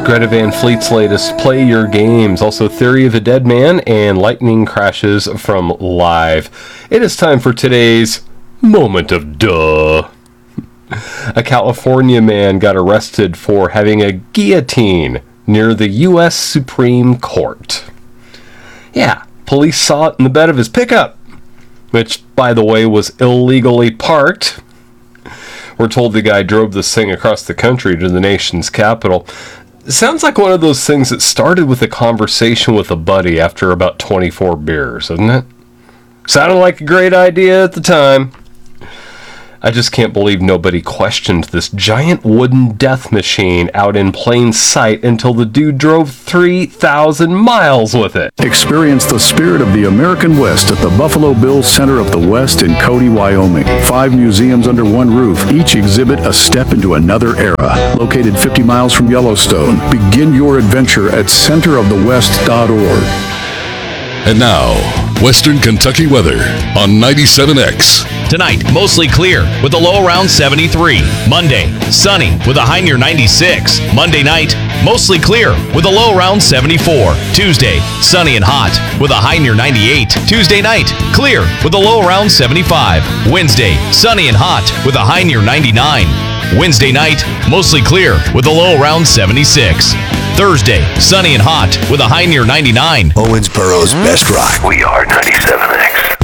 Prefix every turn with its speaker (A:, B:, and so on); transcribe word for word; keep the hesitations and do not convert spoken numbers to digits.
A: Greta Van Fleet's latest Play Your Games, also Theory of a Dead Man, and Lightning Crashes from Live. It is time for today's Moment of Duh. A California man got arrested for having a guillotine near the U S Supreme Court. Yeah, police saw it in the bed of his pickup, which, by the way, was illegally parked. We're told the guy drove this thing across the country to the nation's capital. It sounds like one of those things that started with a conversation with a buddy after about twenty-four beers, doesn't it? Sounded like a great idea at the time. I just can't believe nobody questioned this giant wooden death machine out in plain sight until the dude drove three thousand miles with it.
B: Experience the spirit of the American West at the Buffalo Bills Center of the West in Cody, Wyoming. Five museums under one roof, each exhibit a step into another era. Located fifty miles from Yellowstone, begin your adventure at center of the west dot org.
C: And now, Western Kentucky weather on ninety-seven X.
D: Tonight, mostly clear with a low around seventy-three. Monday, sunny with a high near ninety-six. Monday night, mostly clear with a low around seventy-four. Tuesday, sunny and hot with a high near ninety-eight. Tuesday night, clear with a low around seventy-five. Wednesday, sunny and hot with a high near ninety-nine. Wednesday night, mostly clear with a low around seventy-six. Thursday, sunny and hot with a high near ninety-nine.
E: Owensboro's best rock.
F: We are ninety-seven X.